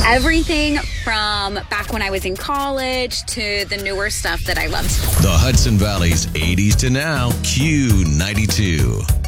Everything from back when I was in college to the newer stuff that I loved. The Hudson Valley's 80s to now, Q92.